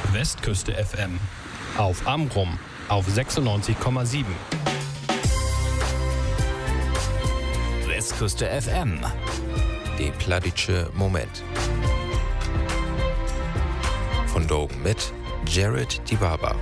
Westküste FM. Auf Amrum auf 96,7. Westküste FM. Die plattitsche Moment. Von Dogen mit Jared Dibaba.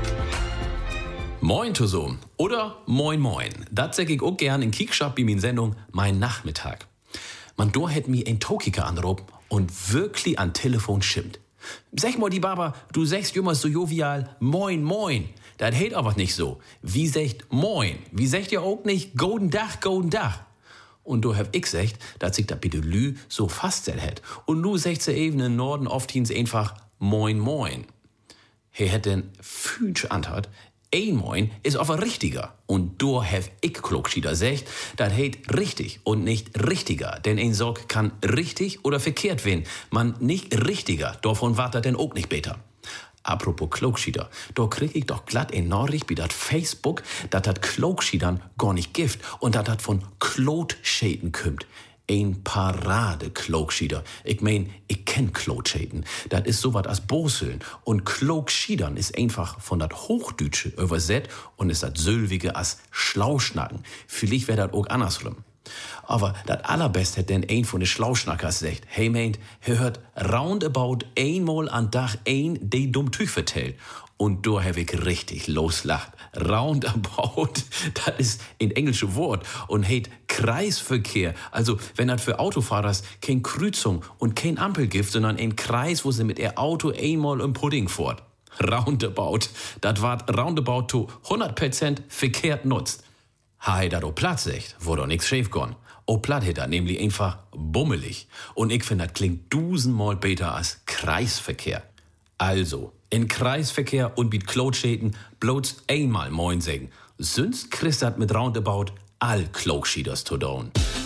Moin zusammen oder moin moin. Das sag ich auch gern in Kiekschap bei min Sendung Mein Nachmittag. Man do hätt mi ein Tokiker anrufen und wirklich an Telefon schimmt. Sag mal, Dibaba, du sagst immer so jovial moin moin. Das hätt aber nicht so. Wie sagt moin? Wie sagt ihr auch nicht golden Dach, golden Dach? Und du hab ich gesagt, dass sich da bitte Lü so faststellt hätt. Und nu sagt sie eben in Norden oft hins einfach moin moin. He hätt den Fünsch antwortet, ein Moin ist aber richtiger. Und do hab ich Klogschieder sagt, das heißt richtig und nicht richtiger. Denn ein Sorg kann richtig oder verkehrt werden. Man nicht richtiger, davon wart er denn auch nicht besser. Apropos Klogschieder, da krieg ich doch glatt ein Nachricht bei dat Facebook, dat Klogschiedern gar nicht gift und dat von Klotschäden kümmt. Ein Parade-Klogschieder. Ich mein, ich kenn Klotschäden. Das ist sowas als Boseln. Und Klogschiedern ist einfach von dat Hochdütsche übersetzt und ist dat Sölwige als Schlauschnacken. Vielleicht wär dat auch andersrum. Aber dat allerbest hätt denn ein von de Schlauschnackers sagt, hey meint, hört roundabout einmal an Dach ein, de dumm Tüch vertellt. Und da hab ich richtig loslacht. Roundabout, das ist ein englisches Wort und heißt Kreisverkehr. Also, wenn das für Autofahrers kein Kreuzung und kein Ampel gibt, sondern ein Kreis, wo sie mit ihr Auto einmal im Pudding fährt. Roundabout. Das Wort roundabout to 100% verkehrt nutzt. Hei dat o Platt sagt, wo doch nix schief gon. O Platt hätt dat nämlich einfach bummelig. Und ich find, das klingt 1000-mal besser als Kreisverkehr. Also, in Kreisverkehr und mit Klotschäden bloß einmal moin sagen. Sonst kriegst dat mit roundabout all Klogschieders to down.